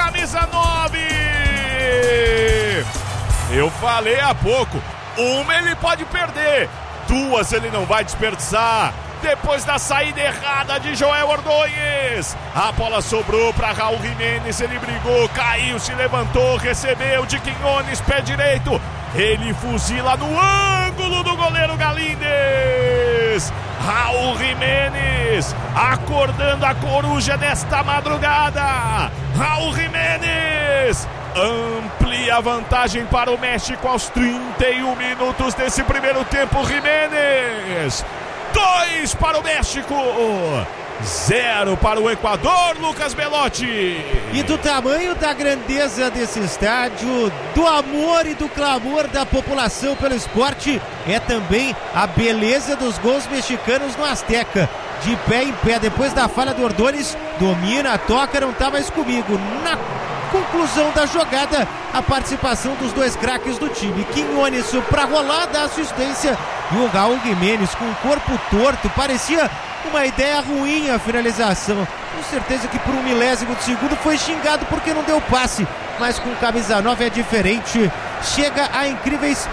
camisa 9. Eu falei há pouco, uma ele pode perder, duas ele não vai desperdiçar. Depois da saída errada de Joel Ordonhes, a bola sobrou para Raul Jiménez, ele brigou, caiu, se levantou, recebeu de Quinones, pé direito, ele fuzila no ângulo do goleiro Galíndez. Raul Jiménez acordando a coruja nesta madrugada. Raul Jiménez amplia a vantagem para o México aos 31 minutos desse primeiro tempo. Jiménez, 2 para o México, 0 para o Equador, Lucas Belotti. E do tamanho da grandeza desse estádio, do amor e do clamor da população pelo esporte, é também a beleza dos gols mexicanos no Azteca. De pé em pé, depois da falha do Ordonhes, domina, toca, não tá mais comigo. Na conclusão da jogada, a participação dos dois craques do time, Quinones pra rolar da assistência e o Raul Jiménez com o corpo torto, parecia uma ideia ruim a finalização. Com certeza que por 1/1000 de segundo foi xingado porque não deu passe, mas com camisa 9 é diferente. Chega a incríveis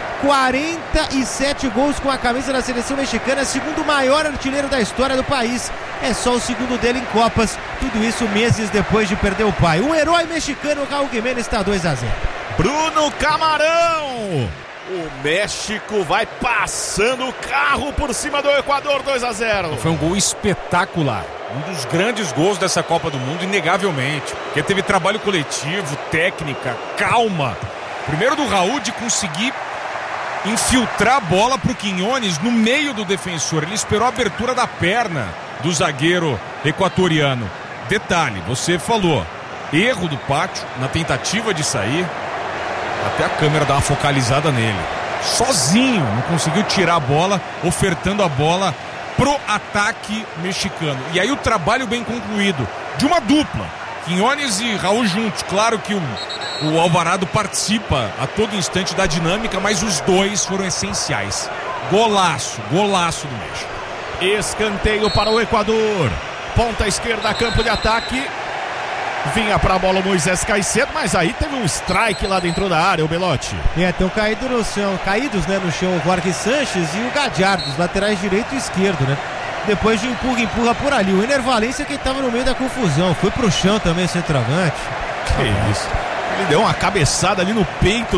47 gols com a camisa da seleção mexicana, segundo maior artilheiro da história do país. É só o segundo dele em Copas, tudo isso meses depois de perder o pai. Um herói mexicano, Raul Jiménez, está 2-0. Bruno Camarão, o México vai passando o carro por cima do Equador, 2-0. Foi um gol espetacular, um dos grandes gols dessa Copa do Mundo, inegavelmente, porque teve trabalho coletivo, técnica, calma. Primeiro do Raul de conseguir infiltrar a bola pro Quinones no meio do defensor. Ele esperou a abertura da perna do zagueiro equatoriano. Detalhe, você falou, erro do Pátio na tentativa de sair. Até a câmera dá uma focalizada nele. Sozinho, não conseguiu tirar a bola, ofertando a bola pro ataque mexicano. E aí o trabalho bem concluído de uma dupla, Quinones e Raul juntos. Claro que o Alvarado participa a todo instante da dinâmica, mas os dois foram essenciais. Golaço do México. Escanteio para o Equador, ponta esquerda, campo de ataque. Vinha pra bola o Moisés Caicedo, mas aí teve um strike lá dentro da área, o Belotti. Estão caídos no chão o Jorge Sanches e o Gadiardo, os laterais direito e esquerdo, né? Depois de empurra por ali. O Ener Valencia que estava no meio da confusão, foi pro chão também, centroavante. Que isso, ele deu uma cabeçada ali no peito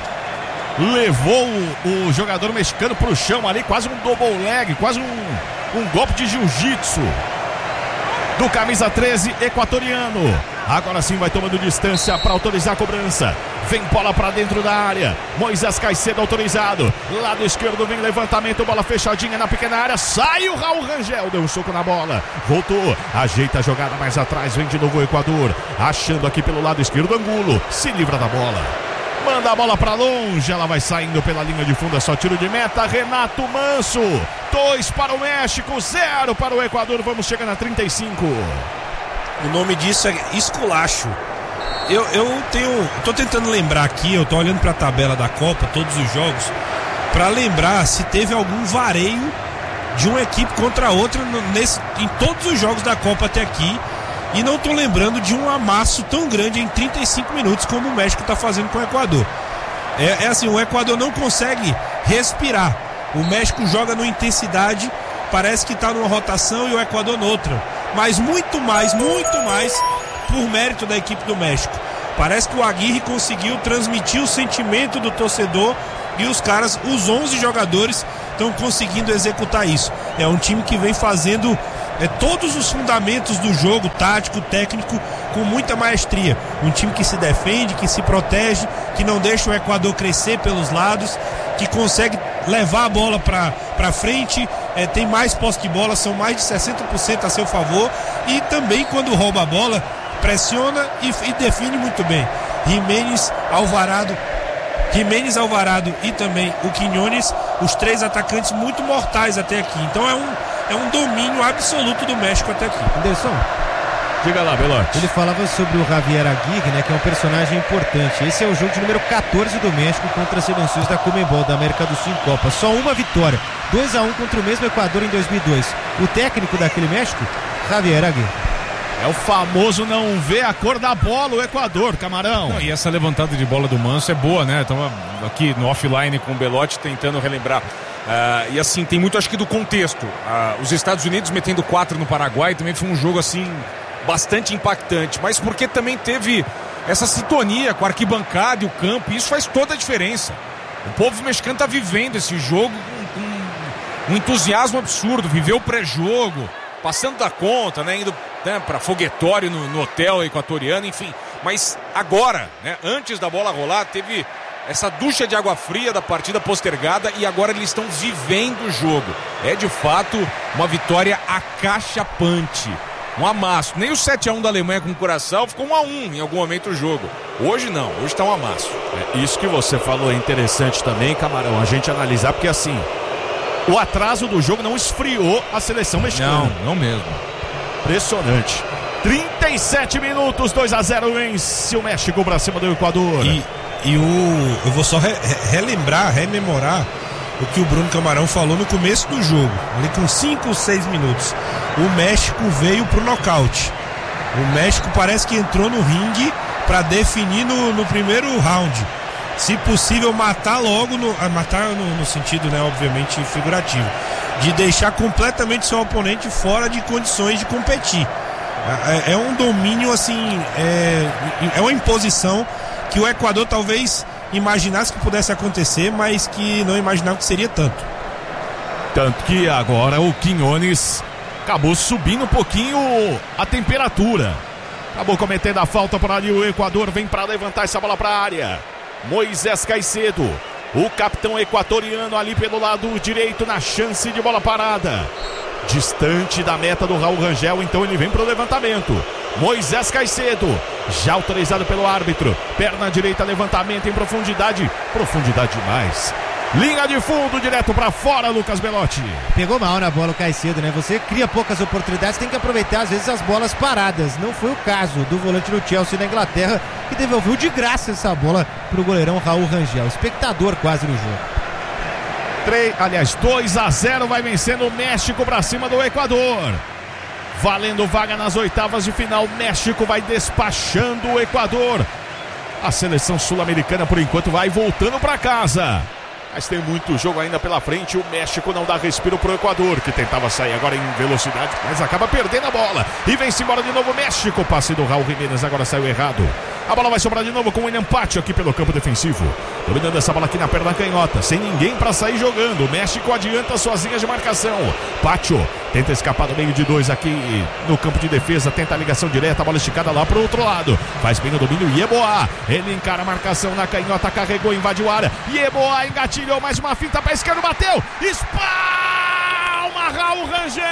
levou o jogador mexicano pro chão ali, quase um double leg, quase um golpe de jiu-jitsu do camisa 13 equatoriano. Agora sim vai tomando distância para autorizar a cobrança. Vem bola para dentro da área. Moisés Caicedo autorizado. Lado esquerdo vem levantamento, bola fechadinha na pequena área. Sai o Raul Rangel, deu um soco na bola. Voltou, ajeita a jogada mais atrás. Vem de novo o Equador. Achando aqui pelo lado esquerdo, Angulo. Se livra da bola. Manda a bola para longe. Ela vai saindo pela linha de fundo. É só tiro de meta. Renato Manso. 2 para o México, 0 para o Equador. Vamos chegando a 35. O nome disso é esculacho. Eu tô tentando lembrar aqui, eu tô olhando pra tabela da Copa, todos os jogos, pra lembrar se teve algum vareio de uma equipe contra a outra em todos os jogos da Copa até aqui, e não tô lembrando de um amasso tão grande em 35 minutos como o México tá fazendo com o Equador. É assim, o Equador não consegue respirar. O México joga numa intensidade, parece que tá numa rotação e o Equador noutra. Mas muito mais por mérito da equipe do México. Parece que o Aguirre conseguiu transmitir o sentimento do torcedor e os caras, os 11 jogadores, estão conseguindo executar isso. É um time que vem fazendo todos os fundamentos do jogo, tático, técnico, com muita maestria. Um time que se defende, que se protege, que não deixa o Equador crescer pelos lados, que consegue levar a bola para frente, tem mais posse de bola, são mais de 60% a seu favor, e também quando rouba a bola, pressiona e define muito bem. Jiménez, Alvarado e também o Quinones, os 3 atacantes muito mortais até aqui. Então é um domínio absoluto do México até aqui. Anderson, diga lá, Belotti. Ele falava sobre o Javier Aguirre, né, que é um personagem importante. Esse é o jogo de número 14 do México contra as seleções da Conmebol da América do Sul em Copa. Só uma vitória, 2-1 contra o mesmo Equador em 2002. O técnico daquele México, Javier Aguirre. É o famoso não ver a cor da bola, o Equador, Camarão. Não, e essa levantada de bola do Manso é boa, né? Estamos aqui no offline com o Belotti tentando relembrar. E assim, tem muito, acho que, do contexto. Os Estados Unidos metendo 4 no Paraguai também foi um jogo, assim, bastante impactante. Mas porque também teve essa sintonia com a arquibancada e o campo. E isso faz toda a diferença. O povo mexicano está vivendo esse jogo com um entusiasmo absurdo. Viveu o pré-jogo, passando da conta, né? Indo, né, para foguetório no hotel equatoriano, enfim. Mas agora, né, antes da bola rolar, teve essa ducha de água fria da partida postergada e agora eles estão vivendo o jogo. É de fato uma vitória acachapante, um amasso. Nem o 7-1 da Alemanha com o Curaçao ficou 1-1 em algum momento do jogo. Hoje não, hoje está um amasso. Isso que você falou é interessante também, Camarão, a gente analisar, porque assim, o atraso do jogo não esfriou a seleção mexicana. Não mesmo. Impressionante. 37 minutos, 2-0 vence o México pra cima do Equador. Eu vou só rememorar o que o Bruno Camarão falou no começo do jogo, ali com 5 ou 6 minutos. O México veio pro nocaute. O México parece que entrou no ringue para definir no primeiro round. Se possível, matar logo, matar no sentido, né, obviamente figurativo, de deixar completamente seu oponente fora de condições de competir. É um domínio, assim, é uma imposição que o Equador talvez imaginasse que pudesse acontecer, mas que não imaginava que seria tanto. Tanto que agora o Quiñones acabou subindo um pouquinho a temperatura. Acabou cometendo a falta por ali. O Equador vem para levantar essa bola para a área. Moisés Caicedo, o capitão equatoriano ali pelo lado direito na chance de bola parada. Distante da meta do Raul Rangel, então ele vem para o levantamento. Moisés Caicedo, já autorizado pelo árbitro. Perna direita, levantamento em profundidade. Profundidade demais. Linha de fundo, direto pra fora, Lucas Belotti. Pegou mal na bola o Caicedo, né? Você cria poucas oportunidades, tem que aproveitar às vezes as bolas paradas. Não foi o caso do volante do Chelsea na Inglaterra, que devolveu de graça essa bola pro goleirão Raul Rangel. Espectador quase no jogo. 2-0 vai vencendo o México pra cima do Equador. Valendo vaga nas oitavas de final. México vai despachando o Equador. A seleção sul-americana por enquanto vai voltando pra casa. Mas tem muito jogo ainda pela frente. O México não dá respiro pro Equador, que tentava sair agora em velocidade, mas acaba perdendo a bola. E vem-se embora de novo o México. Passe do Raul Jiménez, agora saiu errado. A bola vai sobrar de novo com o William Pátio aqui pelo campo defensivo. Dominando essa bola aqui na perna canhota, sem ninguém para sair jogando. O México adianta suas linhas de marcação. Pátio tenta escapar do meio de 2 aqui no campo de defesa. Tenta a ligação direta, a bola esticada lá pro outro lado. Faz bem o domínio Yeboah. Ele encara a marcação na canhota, carregou, invadiu a área. Yeboah engatilhou, mais uma finta para esquerda, bateu. Espalma Raul Rangel.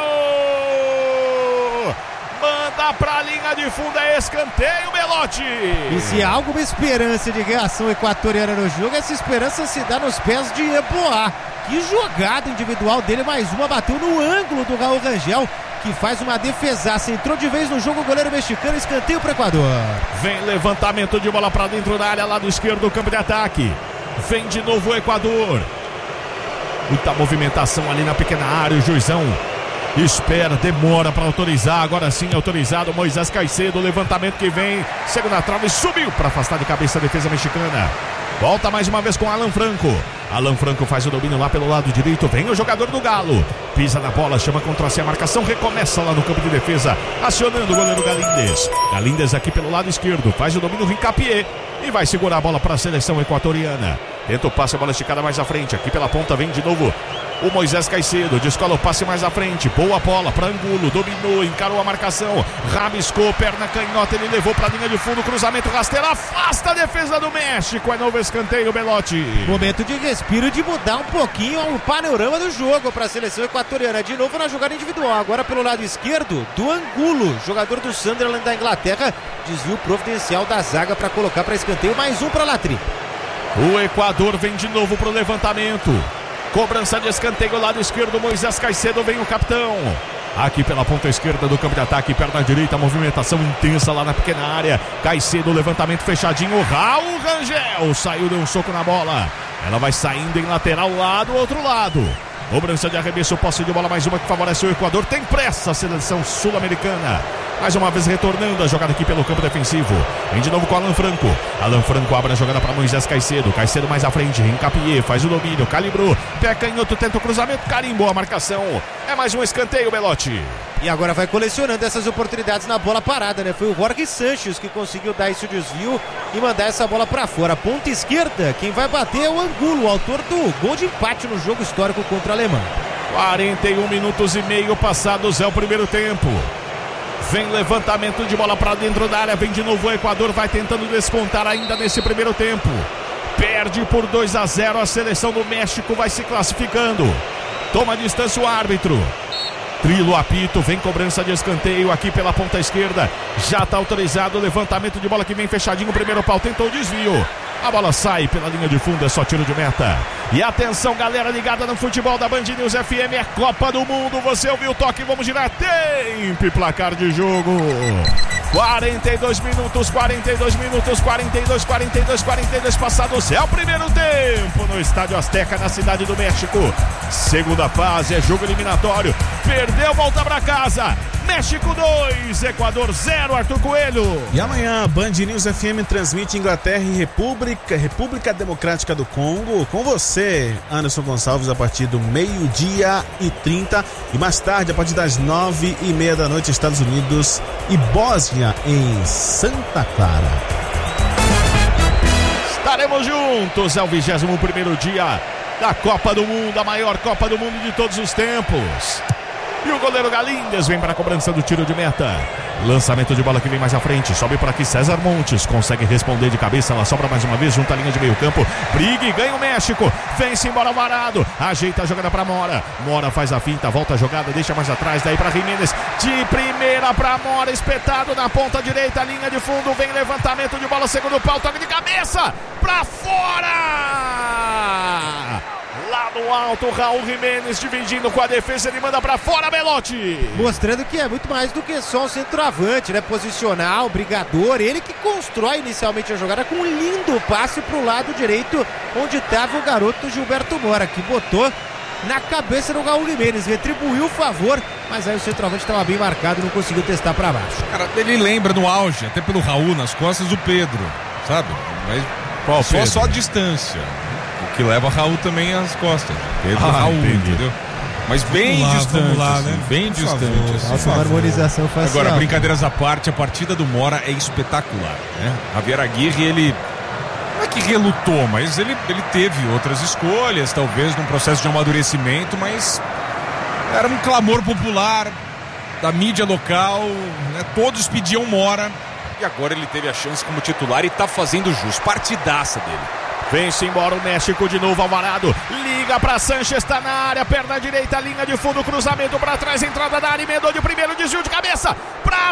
Manda pra linha de fundo, é escanteio, Belotti. E se há alguma esperança de reação equatoriana no jogo, essa esperança se dá nos pés de Yeboah. Que jogada individual dele, mais uma, bateu no ângulo do Raul Rangel, que faz uma defesaça, entrou de vez no jogo o goleiro mexicano, escanteio pro Equador. Vem levantamento de bola pra dentro da área, lado esquerdo do campo de ataque. Vem de novo o Equador. Muita movimentação ali na pequena área, o juizão espera, demora para autorizar. Agora sim autorizado. Moisés Caicedo, levantamento que vem, segunda trave, subiu para afastar de cabeça a defesa mexicana. Volta mais uma vez com Alan Franco. Alan Franco faz o domínio lá pelo lado direito. Vem o jogador do Galo. Pisa na bola, chama contra si a marcação. Recomeça lá no campo de defesa, acionando o goleiro Galíndez. Galíndez aqui pelo lado esquerdo. Faz o domínio Rincapié. E vai segurar a bola para a seleção equatoriana. Tenta o passe, a bola esticada mais à frente. Aqui pela ponta vem de novo o Moisés Caicedo, descola o passe mais à frente. Boa bola para Angulo, dominou, encarou a marcação, rabiscou, perna canhota, ele levou para a linha de fundo, cruzamento rasteiro, afasta a defesa do México. É novo escanteio, Belotti. Momento de respiro, de mudar um pouquinho o panorama do jogo para a seleção equatoriana. De novo na jogada individual, agora pelo lado esquerdo do Angulo, jogador do Sunderland da Inglaterra. Desvio providencial da zaga para colocar para escanteio, mais um para Latri. O Equador vem de novo pro levantamento. Cobrança de escanteio, lado esquerdo, Moisés Caicedo, vem o capitão. Aqui pela ponta esquerda do campo de ataque, perna direita, movimentação intensa lá na pequena área. Caicedo, levantamento fechadinho, Raul Rangel saiu, deu um soco na bola. Ela vai saindo em lateral lá do outro lado. Cobrança de arremesso, posse de bola, mais uma que favorece o Equador. Tem pressa a seleção sul-americana. Mais uma vez retornando a jogada aqui pelo campo defensivo. Vem de novo com Alan Franco. Alan Franco abre a jogada para Moisés Caicedo. Caicedo mais à frente, Encapié, faz o domínio, calibrou. Pé canhoto, tenta o cruzamento, carimbou a marcação. É mais um escanteio, Belotti. E agora vai colecionando essas oportunidades na bola parada, né? Foi o Jorge Sanches que conseguiu dar esse desvio e mandar essa bola pra fora. Ponta esquerda, quem vai bater é o Angulo, o autor do gol de empate no jogo histórico contra a Alemanha. 41 minutos e meio passados, é o primeiro tempo. Vem levantamento de bola pra dentro da área, vem de novo o Equador, vai tentando descontar ainda nesse primeiro tempo. Perde por 2-0, a seleção do México vai se classificando. Toma distância o árbitro. Trilo apito, vem cobrança de escanteio aqui pela ponta esquerda. Já está autorizado o levantamento de bola que vem fechadinho. O primeiro pau tentou o desvio. A bola sai pela linha de fundo, é só tiro de meta. E atenção, galera ligada no futebol da Band News FM, é Copa do Mundo. Você ouviu o toque, vamos girar. Tempo e placar de jogo. 42 minutos, 42 passados. É o primeiro tempo no Estádio Azteca, na Cidade do México. Segunda fase, é jogo eliminatório. Perdeu, volta pra casa. México 2, Equador 0, Arthur Coelho. E amanhã, Band News FM transmite Inglaterra e República Democrática do Congo. Com você, Anderson Gonçalves, a partir do 12h30. E mais tarde, a partir das 9h30 da noite, Estados Unidos e Bósnia, em Santa Clara. Estaremos juntos, é o 21º dia da Copa do Mundo, a maior Copa do Mundo de todos os tempos. E o goleiro Galíndez vem para a cobrança do tiro de meta. Lançamento de bola que vem mais à frente. Sobe por aqui César Montes. Consegue responder de cabeça. Ela sobra mais uma vez junto à linha de meio campo. Briga e ganha o México. Vem-se embora Varado. Ajeita a jogada para Mora. Mora faz a finta. Volta a jogada. Deixa mais atrás. Daí para Jiménez. De primeira para Mora. Espetado na ponta direita. Linha de fundo. Vem levantamento de bola. Segundo pau. Toque de cabeça. Para fora. Lá no alto, Raul Jiménez dividindo com a defesa, ele manda pra fora, Belotti. Mostrando que é muito mais do que só um centroavante, né? Posicional, brigador, ele que constrói inicialmente a jogada com um lindo passe pro lado direito, onde estava o garoto Gilberto Mora, que botou na cabeça do Raul Jiménez, retribuiu o favor, mas aí o centroavante estava bem marcado e não conseguiu testar pra baixo. Cara, ele lembra no auge, até pelo Raul nas costas do Pedro, sabe? Mas qual Pedro? Só a distância. Que leva Raul também às costas. Pedro Raul, entendeu? Mas bem distante, né? Bem distante. Nossa, uma harmonização facial. Agora, brincadeiras à parte, a partida do Mora é espetacular, né? Javier Aguirre, ele não é que relutou, mas ele teve outras escolhas, talvez num processo de amadurecimento, mas era um clamor popular da mídia local, né? Todos pediam Mora e agora ele teve a chance como titular e tá fazendo jus. Partidaça dele. Vem-se embora o México de novo, Alvarado. Liga pra Sanches, tá na área, perna direita, linha de fundo, cruzamento pra trás, entrada da área, emendou de primeiro, desvio de cabeça, pra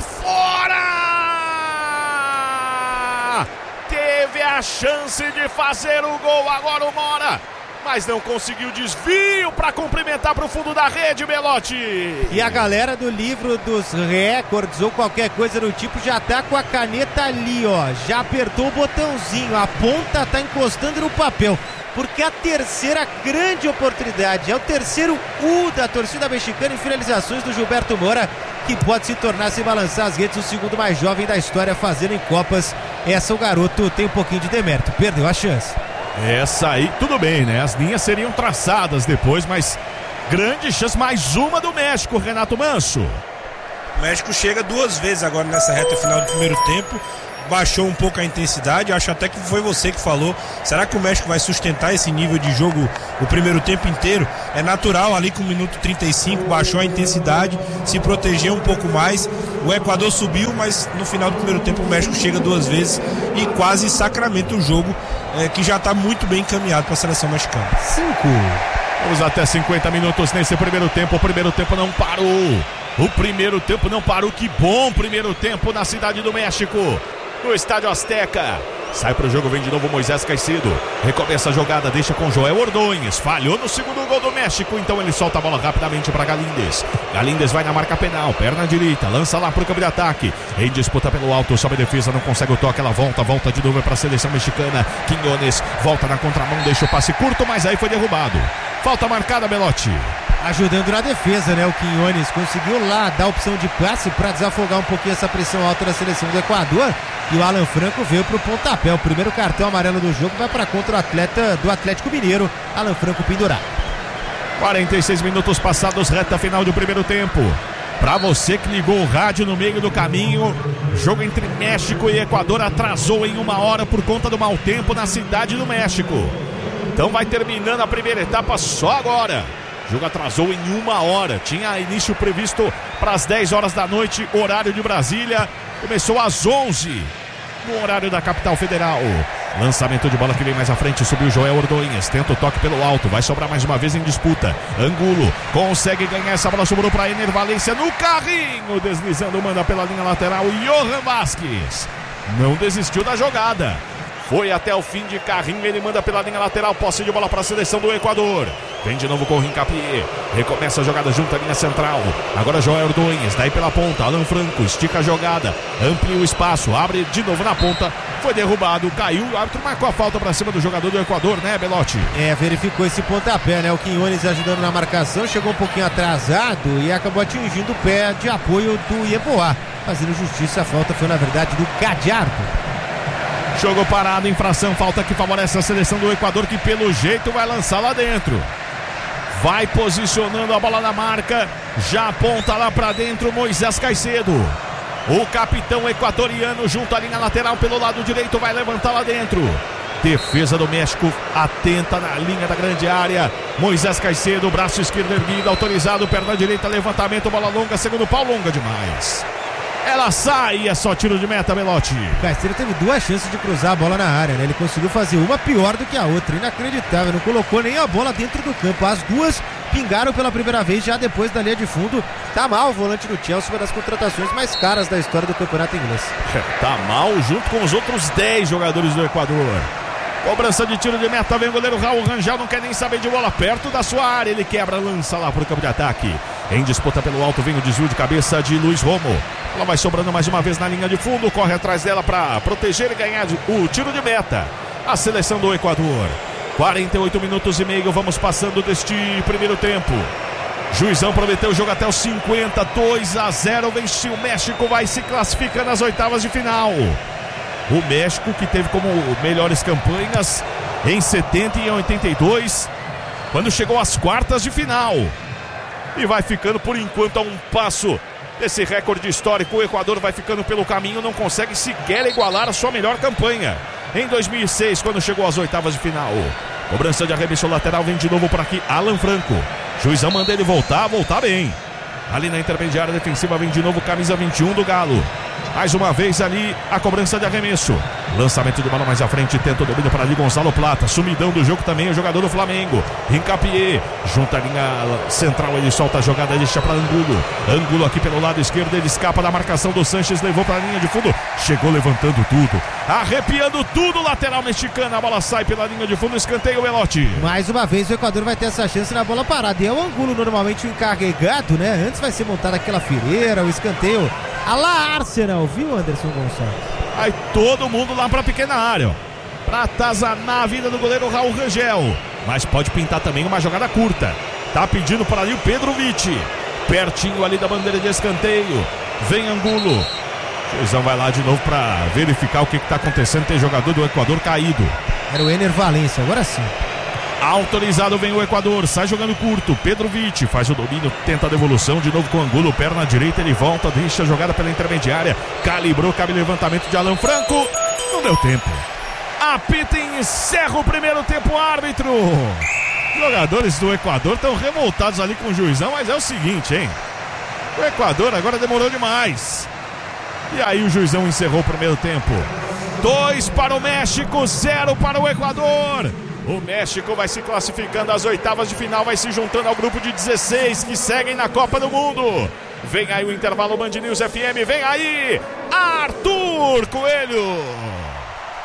fora! Teve a chance de fazer o gol, agora o Mora, mas não conseguiu desvio para cumprimentar para o fundo da rede, Belotti. E a galera do livro dos recordes ou qualquer coisa do tipo já tá com a caneta ali, ó. Já apertou o botãozinho, a ponta tá encostando no papel. Porque a terceira grande oportunidade, é o terceiro U da torcida mexicana em finalizações do Gilberto Mora, que pode se tornar, sem balançar as redes, o segundo mais jovem da história fazendo em Copas. Essa o garoto tem um pouquinho de demérito, perdeu a chance. Essa aí, tudo bem, né? As linhas seriam traçadas depois, mas grande chance, mais uma do México, Renato Manso. O México chega duas vezes agora nessa reta final do primeiro tempo, baixou um pouco a intensidade, acho até que foi você que falou. Será que o México vai sustentar esse nível de jogo o primeiro tempo inteiro? É natural, ali com o minuto 35, baixou a intensidade, se protegeu um pouco mais. O Equador subiu, mas no final do primeiro tempo o México chega duas vezes e quase sacramenta o jogo, que já está muito bem encaminhado para a seleção mexicana. 5. Vamos até 50 minutos nesse primeiro tempo. O primeiro tempo não parou. O primeiro tempo não parou. Que bom primeiro tempo na Cidade do México, no Estádio Azteca. Sai pro jogo, vem de novo Moisés Caicedo. Recomeça a jogada, deixa com Joel Ordonhes. Falhou no segundo gol do México, então ele solta a bola rapidamente para Galíndez. Galíndez vai na marca penal, perna direita, lança lá pro campo de ataque. Em disputa pelo alto, sobe a defesa, não consegue o toque, ela volta de novo para a seleção mexicana. Quinones volta na contramão, deixa o passe curto, mas aí foi derrubado. Falta marcada, Belotti. Ajudando na defesa, né? O Quinones conseguiu lá dar a opção de passe para desafogar um pouquinho essa pressão alta da seleção do Equador. E o Alan Franco veio pro pontapé. O primeiro cartão amarelo do jogo vai para contra o atleta do Atlético Mineiro, Alan Franco pendurado. 46 minutos passados, reta final do primeiro tempo. Para você que ligou o rádio no meio do caminho, jogo entre México e Equador atrasou em 1 hora por conta do mau tempo na cidade do México. Então vai terminando a primeira etapa só agora. O jogo atrasou em 1 hora. Tinha início previsto para as 10 horas da noite, horário de Brasília. Começou às 11, no horário da capital federal. Lançamento de bola que vem mais à frente, subiu Joel Ordonhes, tenta o toque pelo alto, vai sobrar mais uma vez em disputa. Angulo consegue ganhar essa bola, sobrou para Ener Valência no carrinho, deslizando, manda pela linha lateral. Johan Vasquez não desistiu da jogada, foi até o fim de carrinho, ele manda pela linha lateral, posse de bola para a seleção do Equador. Vem de novo com o Hincapié, recomeça a jogada junto à linha central. Agora Joel Ordonhes, daí pela ponta, Alan Franco estica a jogada, amplia o espaço, abre de novo na ponta, foi derrubado, caiu, o árbitro marcou a falta para cima do jogador do Equador, né, Belotti? Verificou esse pontapé, né? O Quinones ajudando na marcação, chegou um pouquinho atrasado e acabou atingindo o pé de apoio do Yeboah. Fazendo justiça, a falta foi na verdade do Gallardo. Jogo parado, infração, falta que favorece a seleção do Equador, que pelo jeito vai lançar lá dentro. Vai posicionando a bola na marca, já aponta lá pra dentro Moisés Caicedo. O capitão equatoriano junto à linha lateral pelo lado direito vai levantar lá dentro. Defesa do México atenta na linha da grande área. Moisés Caicedo, braço esquerdo erguido, autorizado, perna direita, levantamento, bola longa, segundo pau, longa demais. Ela sai, é só tiro de meta, Belotti. O Caicedo teve 2 chances de cruzar a bola na área, né? Ele conseguiu fazer uma pior do que a outra, inacreditável, não colocou nem a bola dentro do campo. As duas pingaram pela primeira vez já depois da linha de fundo. Tá mal o volante do Chelsea, uma das contratações mais caras da história do campeonato inglês. Tá mal junto com os outros 10 jogadores do Equador. Cobrança de tiro de meta, vem o goleiro Raul Rangel, não quer nem saber de bola perto da sua área, ele quebra, lança lá pro campo de ataque. Em disputa pelo alto, vem o desvio de cabeça de Luiz Romo. Ela vai sobrando mais uma vez na linha de fundo, corre atrás dela para proteger e ganhar o tiro de meta. A seleção do Equador. 48 minutos e meio, vamos passando deste primeiro tempo. Juizão prometeu o jogo até os 50, 2-0, venceu o México, vai se classificando nas oitavas de final. O México, que teve como melhores campanhas em 70 e em 82, quando chegou às quartas de final. E vai ficando por enquanto a um passo desse recorde histórico. O Equador vai ficando pelo caminho, não consegue sequer igualar a sua melhor campanha em 2006, quando chegou às oitavas de final. Cobrança de arremesso lateral, vem de novo por aqui Alan Franco. Juizão manda ele voltar bem. Ali na intermediária defensiva vem de novo camisa 21 do Galo. Mais uma vez ali a cobrança de arremesso. Lançamento de bola mais à frente, tenta o domínio para ali Gonzalo Plata. Sumidão do jogo também o jogador do Flamengo. Hincapié, junto à linha central, ele solta a jogada, deixa para Angulo. Angulo aqui pelo lado esquerdo, ele escapa da marcação do Sanches, levou para a linha de fundo. Chegou levantando tudo, arrepiando tudo, lateral mexicano. A bola sai pela linha de fundo, escanteio, Belotti. Mais uma vez o Equador vai ter essa chance na bola parada. E é o Angulo normalmente o encarregado, né? Antes vai ser montada aquela fileira, o escanteio. A lá Arsenal, viu, Anderson Gonçalves? Aí todo mundo lá pra pequena área, ó, pra atazanar a vida do goleiro Raul Rangel. Mas pode pintar também uma jogada curta. Tá pedindo para ali o Pedro Vitti, pertinho ali da bandeira de escanteio. Vem Angulo. O juizão vai lá de novo pra verificar o que tá acontecendo. Tem jogador do Equador caído. Era o Ener Valência, agora sim. Autorizado vem o Equador, sai jogando curto. Pedro Vitti faz o domínio, tenta a devolução de novo com o Angulo, perna direita, ele volta, deixa a jogada pela intermediária, calibrou, cabe levantamento de Alan Franco, não deu tempo. Apita e encerra o primeiro tempo, árbitro. Jogadores do Equador estão revoltados ali com o juizão, mas é o seguinte, hein? O Equador agora demorou demais. E aí o juizão encerrou o primeiro tempo. 2 para o México, 0 para o Equador. O México vai se classificando às oitavas de final, vai se juntando ao grupo de 16 que seguem na Copa do Mundo. Vem aí o intervalo Band News FM, vem aí Arthur Coelho.